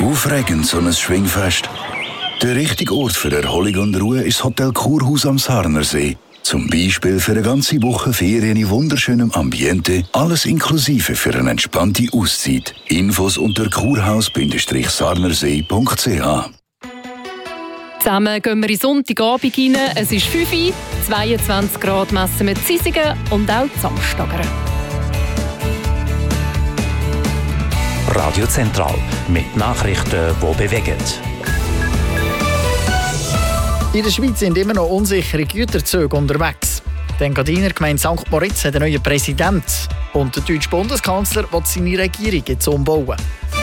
Aufregend, so ein Schwingfest. Der richtige Ort für Erholung und Ruhe ist das Hotel Kurhaus am Sarnersee. Zum Beispiel für eine ganze Woche Ferien in wunderschönem Ambiente, alles inklusive für eine entspannte Auszeit. Infos unter kurhaus-sarnersee.ch. Zusammen gehen wir in Sonntagabend rein. Es ist 5 Uhr, 22 Grad messen wir Zisingen und auch Samstagern. Radio Zentral mit Nachrichten, die bewegen. In der Schweiz sind immer noch unsichere Güterzüge unterwegs. Die Engadiner Gemeinde St. Moritz hat einen neuen Präsidenten und der deutsche Bundeskanzler will seine Regierung jetzt umbauen.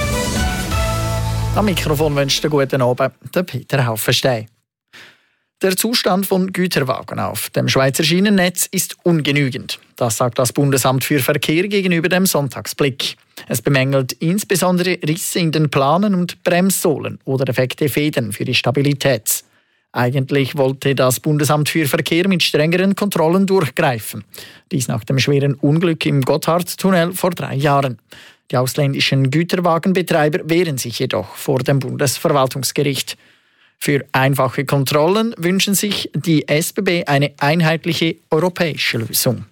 Am Mikrofon wünscht einen guten Abend der Peter Haufenstein. Der Zustand von Güterwagen auf dem Schweizer Schienennetz ist ungenügend. Das sagt das Bundesamt für Verkehr gegenüber dem Sonntagsblick. Es bemängelt insbesondere Risse in den Planen und Bremssohlen oder defekte Federn für die Stabilität. Eigentlich wollte das Bundesamt für Verkehr mit strengeren Kontrollen durchgreifen. Dies nach dem schweren Unglück im Gotthardtunnel vor 3 Jahren. Die ausländischen Güterwagenbetreiber wehren sich jedoch vor dem Bundesverwaltungsgericht. Für einfache Kontrollen wünschen sich die SBB eine einheitliche europäische Lösung.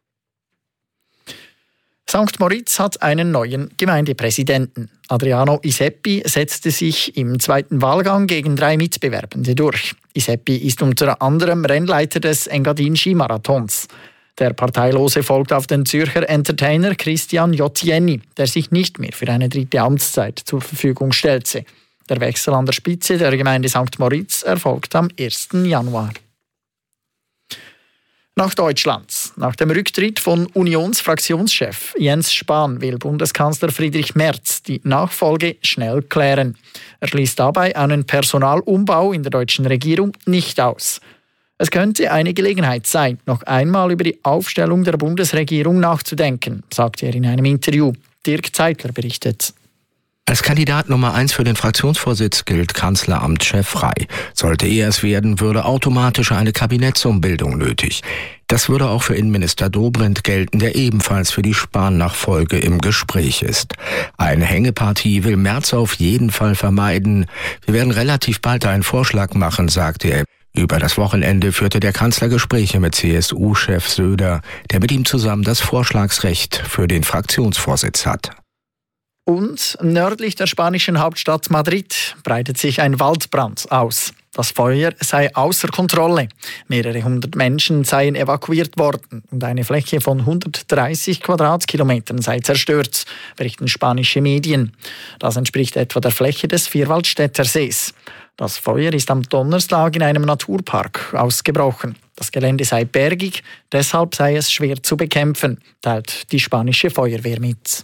St. Moritz hat einen neuen Gemeindepräsidenten. Adriano Iseppi setzte sich im zweiten Wahlgang gegen 3 Mitbewerbende durch. Iseppi ist unter anderem Rennleiter des Engadin-Skimarathons. Der Parteilose folgt auf den Zürcher Entertainer Christian Jottieni, der sich nicht mehr für eine 3. Amtszeit zur Verfügung stellte. Der Wechsel an der Spitze der Gemeinde St. Moritz erfolgt am 1. Januar. Nach Deutschland. Nach dem Rücktritt von Unionsfraktionschef Jens Spahn will Bundeskanzler Friedrich Merz die Nachfolge schnell klären. Er schließt dabei einen Personalumbau in der deutschen Regierung nicht aus. Es könnte eine Gelegenheit sein, noch einmal über die Aufstellung der Bundesregierung nachzudenken, sagte er in einem Interview. Dirk Zeitler berichtet. Als Kandidat Nummer 1 für den Fraktionsvorsitz gilt Kanzleramtschef frei. Sollte er es werden, würde automatisch eine Kabinettsumbildung nötig. Das würde auch für Innenminister Dobrindt gelten, der ebenfalls für die Spahn-Nachfolge im Gespräch ist. Eine Hängepartie will Merz auf jeden Fall vermeiden. Wir werden relativ bald einen Vorschlag machen, sagte er. Über das Wochenende führte der Kanzler Gespräche mit CSU-Chef Söder, der mit ihm zusammen das Vorschlagsrecht für den Fraktionsvorsitz hat. Und nördlich der spanischen Hauptstadt Madrid breitet sich ein Waldbrand aus. Das Feuer sei außer Kontrolle. Mehrere hundert Menschen seien evakuiert worden und eine Fläche von 130 Quadratkilometern sei zerstört, berichten spanische Medien. Das entspricht etwa der Fläche des Vierwaldstätter Sees. Das Feuer ist am Donnerstag in einem Naturpark ausgebrochen. Das Gelände sei bergig, deshalb sei es schwer zu bekämpfen, teilt die spanische Feuerwehr mit.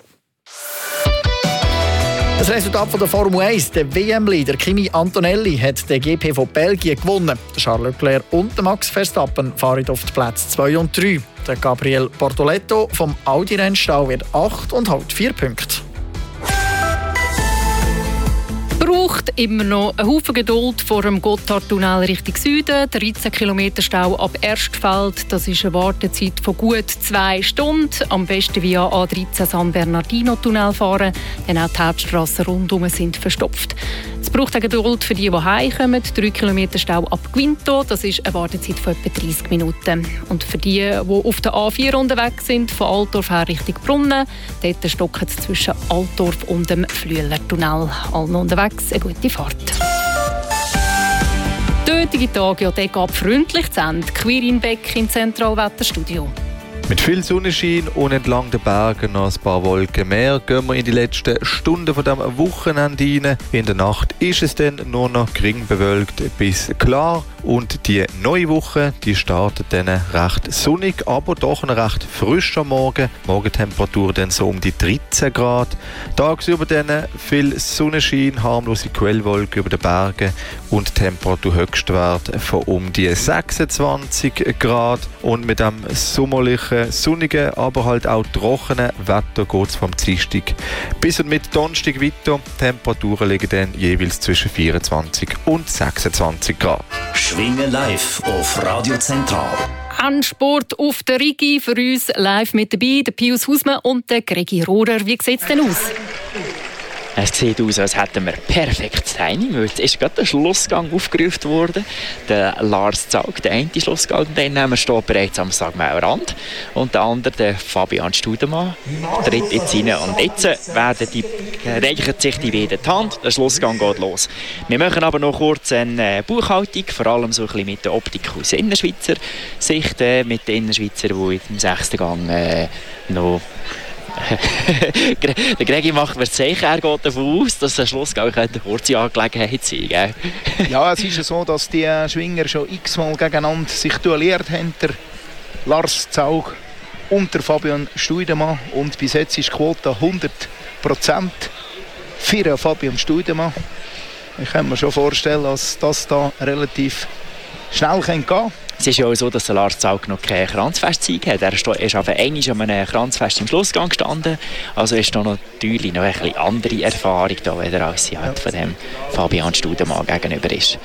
Das Resultat von der Formel 1, der WM-Leader Kimi Antonelli hat den GP von Belgien gewonnen. Der Charles Leclerc und der Max Verstappen fahren auf die Plätze 2 und 3. Der Gabriel Bortoletto vom Audi-Rennstall wird 8 und holt 4 Punkte. Braucht immer noch einen Haufen Geduld vor dem Gotthardtunnel Richtung Süden. 13 Kilometer Stau ab Erstfeld. Das ist eine Wartezeit von gut 2 Stunden. Am besten via A13 San Bernardino-Tunnel fahren, denn auch die Hauptstrassen rundherum sind verstopft. Es braucht auch Geduld für die heimkommen. 3 Kilometer Stau ab Quinto. Das ist eine Wartezeit von etwa 30 Minuten. Und für die auf der A4 unterwegs sind, von Altdorf her Richtung Brunnen, dort stocken es zwischen Altdorf und dem Flüelertunnel. Allen unterwegs eine gute Fahrt. Der heutige Tag geht freundlich zu Ende. Quirin Beck im Zentralwetterstudio. Mit viel Sonnenschein und entlang den Bergen noch ein paar Wolken mehr gehen wir in die letzten Stunden von diesem Wochenende rein. In der Nacht ist es dann nur noch gering bewölkt bis klar. Und die neue Woche, die startet dann recht sonnig, aber doch ein recht frischer Morgen. Morgentemperatur dann so um die 13 Grad. Tagsüber dann viel Sonnenschein, harmlose Quellwolken über den Bergen und Temperaturhöchstwert von um die 26 Grad. Und mit dem sommerlichen, sonnigen, aber halt auch trockenen Wetter geht es vom Dienstag bis und mit Donnerstag weiter. Temperaturen liegen dann jeweils zwischen 24 und 26 Grad. Schwingen live auf Radio Zentral. Sport auf der Rigi, für uns live mit dabei, der Pius Hausmann und der Gregi Rohrer. Wie sieht es denn aus? Es sieht aus, als hätten wir perfektes Timing. Jetzt ist gerade der Schlussgang aufgerufen worden. Der Lars Zaug, der eine Schlussgang-Teilnehmer, steht bereits am Sagmauerrand. Und der andere, der Fabian Studemann, tritt jetzt rein. Und jetzt reichen sich die beiden die Hand. Der Schlussgang geht los. Wir machen aber noch kurz eine Buchhaltung, vor allem so ein bisschen mit der Optik aus Innerschweizer Sicht, mit den Innerschweizer, die im 6. Gang noch der Gregi macht mir Zeichen, er geht davon aus, dass der Schlussgang eine kurze Angelegenheit sein könnte. Ja, es ist so, dass die Schwinger schon x-mal gegeneinander sich duelliert haben. Der Lars Zaug und der Fabian Studemann. Und bis jetzt ist die Quote 100% für Fabian Studemann. Ich kann mir schon vorstellen, dass das da relativ schnell gehen kann. Es ist ja auch so, dass der Lars Zaug noch kein Kranzfestsieg hat. Er ist auf einem Kranzfest im Schlussgang gestanden. Also ist da natürlich noch eine bisschen andere Erfahrung da, als sie halt von dem Fabian Studemann gegenüber ist.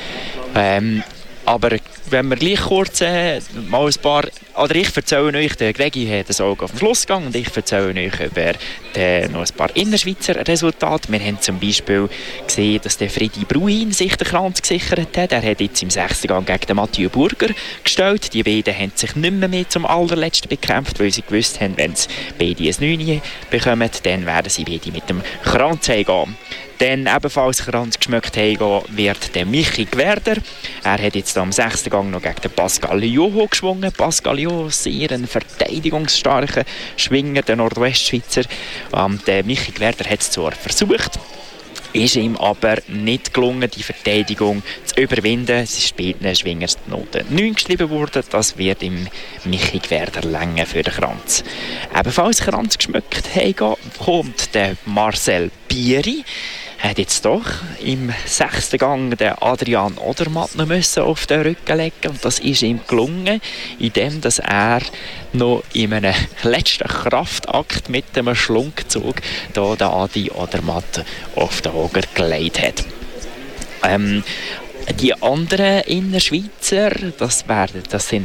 Aber wenn wir gleich kurz mal ein paar... Oder ich erzähle euch, der Gregi hat das Auge auf dem Schlussgang und ich erzähle euch über noch ein paar Innerschweizer Resultate. Wir haben zum Beispiel gesehen, dass der Friedi Bruin sich den Kranz gesichert hat. Er hat jetzt im 6. Gang gegen den Mathieu Burger gestellt. Die beiden haben sich nicht mehr zum allerletzten bekämpft, weil sie gewusst haben, wenn sie beide ein 9 bekommen, dann werden sie beide mit dem Kranz heimgehen. Dann ebenfalls Kranz geschmückt heimgehen wird der Michi Gwerder. Er hat jetzt am 6. Gang noch gegen den Pascal Joho geschwungen. Pascal Joho, sehr ein verteidigungsstarker Schwinger, der Nordwestschweizer. Der Michi Gwerder hat es zwar versucht, ist ihm aber nicht gelungen, die Verteidigung zu überwinden. Es ist bei beiden Schwingers die Note 9 geschrieben worden. Das wird im Michi Gwerder länger für den Kranz. Ebenfalls Kranz geschmückt heimgehen kommt der Marcel Bieri. Er hat jetzt doch im 6. Gang den Adrian Odermatt noch auf den Rücken legen und das ist ihm gelungen, indem dass er noch in einem letzten Kraftakt mit einem Schlungzug da den Adi Odermatt auf den Hocker gelegt hat. Die anderen Innerschweizer, das werden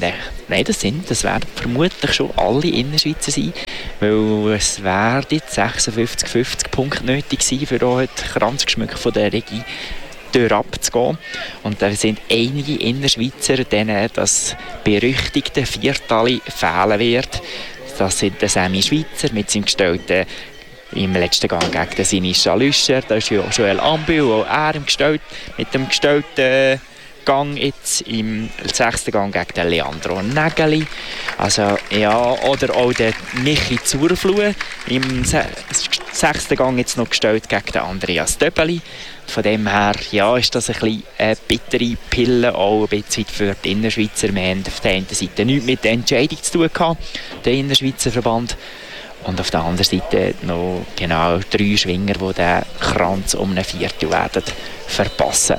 vermutlich schon alle Innerschweizer sein, weil es werden jetzt 56-50 Punkte nötig sein, für heute Kranzgeschmück von der Regie durchabzugehen. Und da sind einige Innerschweizer, denen das berüchtigte Viertali fehlen wird. Das sind der Sammy Schweizer mit seinem gestellten im letzten Gang gegen den Sinischa Lüscher, da ist Joel Ambühl, auch er mit dem gestellten Gang jetzt im 6. Gang gegen den Leandro Nägeli. Also, ja, oder auch der Michi Zurfluh im 6. Gang jetzt noch gestellt gegen den Andreas Döbeli. Von dem her ja, ist das ein bisschen eine bittere Pille, auch ein bisschen für die Innerschweizer. Wir haben auf der einen Seite nichts mit der Entscheidung zu tun gehabt, der Innerschweizer Verband. Und auf der anderen Seite noch genau 3 Schwinger, die den Kranz um ein Viertel werden verpassen.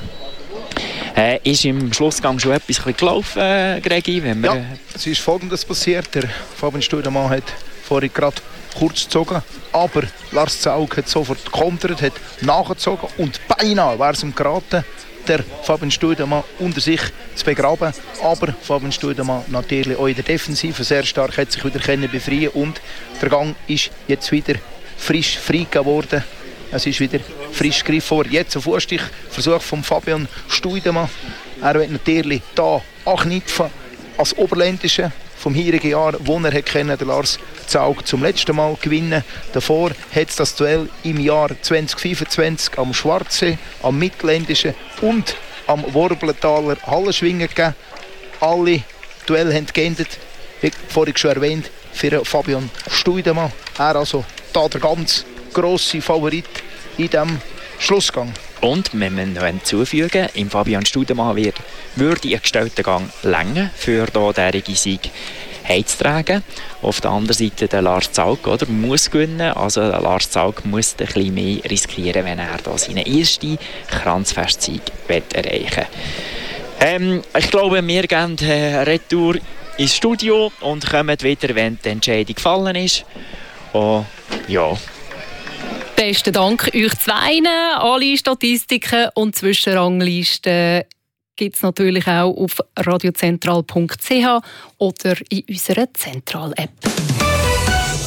Ist im Schlussgang schon etwas gelaufen, Gregi? Ja, es ist Folgendes passiert. Der Fabian Studemann hat vorhin gerade kurz gezogen, aber Lars Zaug hat sofort gekontert, hat nachgezogen und beinahe wäre es ihm geraten, der Fabian Studemann unter sich zu begraben. Aber Fabian Studemann natürlich auch in der Defensive sehr stark, hat sich wieder befreien und der Gang ist jetzt wieder frisch freigegeben worden. Es ist wieder frisch gegriffen worden. Jetzt ein Vorstichversuch von Fabian Studemann. Er wird natürlich hier anknüpfen als Oberländische vom heurigen Jahr, wo er kennen, der Lars Zaug zum letzten Mal gewinnen. Davor hat es das Duell im Jahr 2025 am Schwarzsee, am Mittelländischen und am Worbeltaler Hallenschwingen gegeben. Alle Duelle haben geendet, wie vorhin schon erwähnt, für Fabian Studemann. Er also da der ganz grosse Favorit in diesem Schlussgang. Und wir müssen noch hinzufügen, im Fabian Studemann würde ein gestellter Gang länger für diesen Sieg heimzutragen. Auf der anderen Seite der Lars Zaug muss gewinnen. Also der Lars Zaug muss ein bisschen mehr riskieren, wenn er da seinen ersten Kranzfestsieg erreichen will. Ich glaube, wir gehen retour ins Studio und kommen wieder, wenn die Entscheidung gefallen ist. Oh, ja. Besten Dank euch zwei. Alle Statistiken und Zwischenranglisten gibt es natürlich auch auf radiozentral.ch oder in unserer Zentral-App.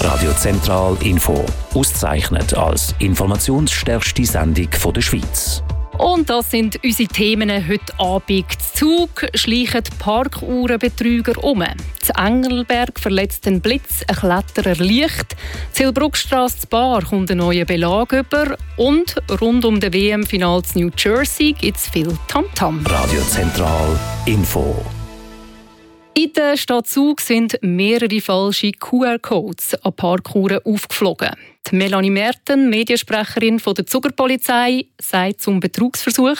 Radio Zentral Info. Ausgezeichnet als informationsstärkste Sendung der Schweiz. Und das sind unsere Themen heute Abend. Zug schleichen Parkuhrenbetrüger um. Zu Engelberg verletzt ein Blitz, ein Kletterer liegt. Zillbruckstrasse zu Bar kommt ein neuer Belag über. Und rund um das WM-Final zu New Jersey gibt es viel Tamtam. Radio Zentral Info. In der Stadt Zug sind mehrere falsche QR-Codes an Parkuhren aufgeflogen. Die Melanie Merten, Mediensprecherin der Zugerpolizei, sagt zum Betrugsversuch.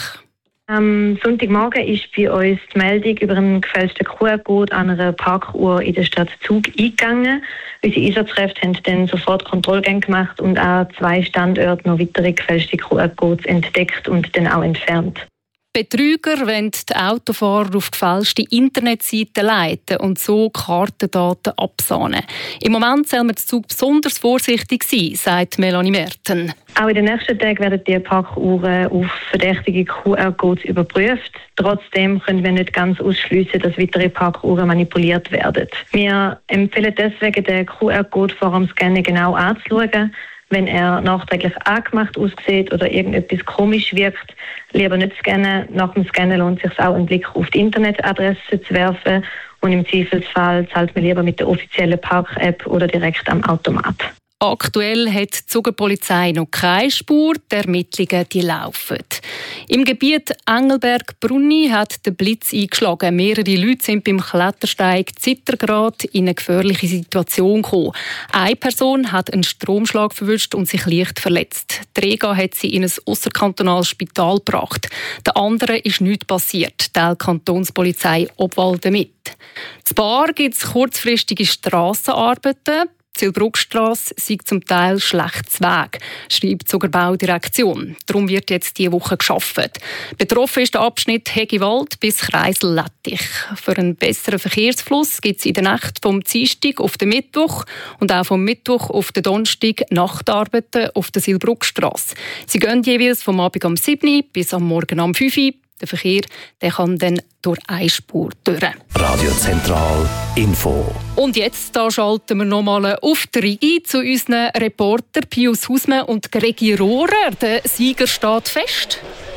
Am Sonntagmorgen ist bei uns die Meldung über einen gefälschten QR-Code an einer Parkuhr in der Stadt Zug eingegangen. Unsere Einsatzkräfte haben dann sofort Kontrollgänge gemacht und an 2 Standorten noch weitere gefälschte QR-Codes entdeckt und dann auch entfernt. Betrüger wollen die Autofahrer auf gefälschte Internetseiten leiten und so Kartendaten absahnen. Im Moment soll man Zug besonders vorsichtig sein, sagt Melanie Merten. Auch in den nächsten Tagen werden die Parkuhren auf verdächtige QR-Codes überprüft. Trotzdem können wir nicht ganz ausschliessen, dass weitere Parkuhren manipuliert werden. Wir empfehlen deswegen, den QR-Code vor dem Scannen genau anzuschauen. Wenn er nachträglich angemacht aussieht oder irgendetwas komisch wirkt, lieber nicht scannen. Nach dem Scannen lohnt es sich auch, einen Blick auf die Internetadresse zu werfen. Und im Zweifelsfall zahlt man lieber mit der offiziellen Park-App oder direkt am Automat. Aktuell hat die Zugerpolizei noch keine Spur, die Ermittlungen die laufen. Im Gebiet Engelberg-Brunni hat der Blitz eingeschlagen. Mehrere Leute sind beim Klettersteig Zittergrad in eine gefährliche Situation gekommen. Eine Person hat einen Stromschlag verwünscht und sich leicht verletzt. Die Rega hat sie in ein ausserkantonales Spital gebracht. Der anderen ist nichts passiert, teilt die Kantonspolizei Obwalden mit. In Bar gibt es kurzfristige Strassenarbeiten. Die Zillbruckstrasse sei zum Teil schlechtes Weg, schreibt die Zugerbaudirektion. Darum wird jetzt diese Woche gearbeitet. Betroffen ist der Abschnitt Hegewald bis Kreisel-Lettich. Für einen besseren Verkehrsfluss gibt es in der Nacht vom Dienstag auf den Mittwoch und auch vom Mittwoch auf den Donnerstag Nachtarbeiten auf der Zillbruckstrasse. Sie gehen jeweils vom Abend um 7 Uhr bis am Morgen um 5 Uhr. Der Verkehr kann dann durch eine Spur durch. Radio Zentral Info. Und jetzt da schalten wir nochmal auf die Rigi zu unseren Reportern Pius Husmann und Gregi Rohrer. Der Sieger steht fest.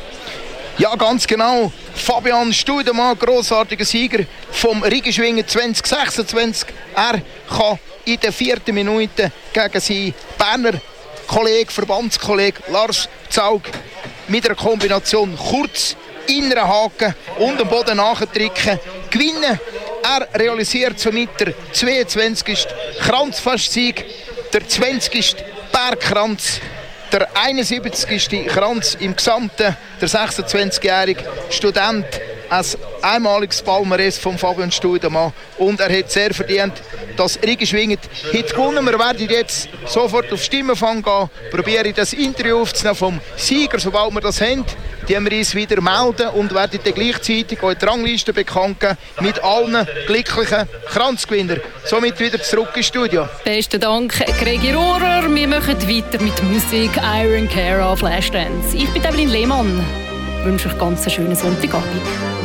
Ja, ganz genau. Fabian Studemann, grossartiger Sieger vom Rigischwingen 2026. Er kann in der 4. Minute gegen seinen Berner Verbandskollege Lars Zaug mit einer Kombination kurz inneren Haken und am Boden nachdrücken, gewinnen. Er realisiert somit der 22. Kranzfastsieg, der 20. Bergkranz, der 71. Kranz im Gesamten, der 26-jährige Student. Ein einmaliges Palmares von Fabian Studemann und er hat sehr verdient, dass Rigischwingen hat gewonnen. Wir werden jetzt sofort auf Stimmenfang gehen, probieren das Interview aufzunehmen vom Sieger, sobald wir das haben. Die wir uns wieder melden und werden dann gleichzeitig auch die Rangliste bekannt geben mit allen glücklichen Kranzgewinnern. Somit wieder zurück ins Studio. Besten Dank, Gregi Rohrer. Wir machen weiter mit Musik Iron Cara Flashdance. Ich bin Evelyn Lehmann. Ich wünsche euch ganz einen schönen Sonntagabend.